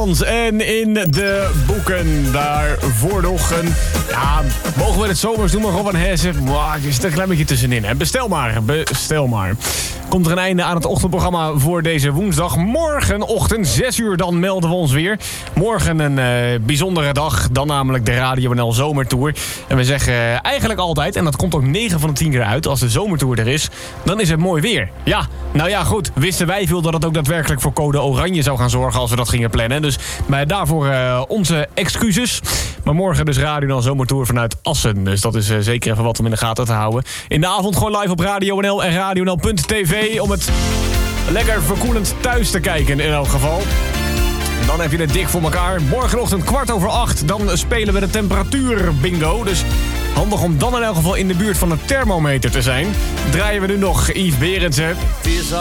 Nederland. En in de boeken daarvoor nog een... Ja, mogen we het zomers doen, maar gewoon een hessen. Er zit een klein beetje tussenin. Hè. Bestel maar. Komt er een einde aan het ochtendprogramma voor deze woensdag. Morgenochtend, 6 uur, dan melden we ons weer. Morgen een bijzondere dag. Dan namelijk de Radio NL Zomertour. En we zeggen eigenlijk altijd, en dat komt ook 9 van de 10 keer uit... als de Zomertour er is, dan is het mooi weer. Ja, nou ja, goed. Wisten wij veel dat het ook daadwerkelijk voor code oranje zou gaan zorgen... als we dat gingen plannen. Dus daarvoor onze excuses. Maar morgen dus Radio NL Zomertour vanuit Assen. Dus dat is zeker even wat om in de gaten te houden. In de avond gewoon live op Radio NL en radionl.tv... om het lekker verkoelend thuis te kijken in elk geval. Dan heb je het dik voor elkaar. Morgenochtend 7:15, dan spelen we de temperatuur bingo. Dus handig om dan in elk geval in de buurt van de thermometer te zijn. Draaien we nu nog Yves Berendsen.